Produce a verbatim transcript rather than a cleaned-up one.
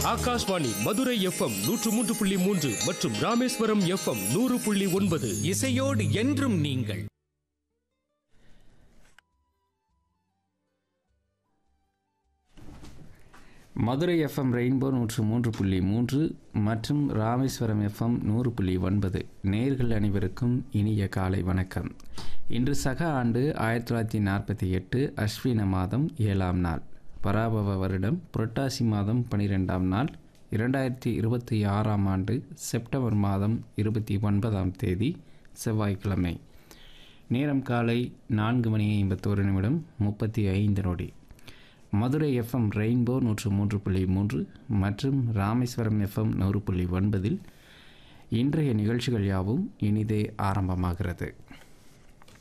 Akashvani Madurai FM நூற்று மூன்று புள்ளி மூன்று மற்றும் ராமேஸ்வரம் எஃப்எம் நூறு புள்ளி ஒன்பது. இசையோடு என்றும் நீங்கள். மதுரை எஃப்எம் ரெயின்போ நூற்று மூன்று புள்ளி மூன்று மற்றும் ராமேஸ்வரம் எஃப்எம் நூறு புள்ளி ஒன்பது. நேயர்கள் அனைவருக்கும் இனிய காலை வணக்கம். இன்று சக ஆண்டு ஆயிரத்தி தொள்ளாயிரத்தி நாற்பத்தி எட்டு அஸ்வின மாதம் ஏழாம் நாள், பராபவ வருடம் புரட்டாசி மாதம் பனிரெண்டாம் நாள், இரண்டாயிரத்தி இருபத்தி ஆறாம் ஆண்டு செப்டம்பர் மாதம் இருபத்தி ஒன்பதாம் தேதி செவ்வாய்க்கிழமை. நேரம் காலை நான்கு மணி ஐம்பத்தோரு நிமிடம் முப்பத்தி ஐந்து நொடி. மதுரை எஃப்எம் ரெயின்போ நூற்று மூன்று புள்ளி மூன்று மற்றும் ராமேஸ்வரம் எஃப்எம் நூறு புள்ளி ஒன்பதில் இன்றைய நிகழ்ச்சிகள் யாவும் இனிதே ஆரம்பமாகிறது.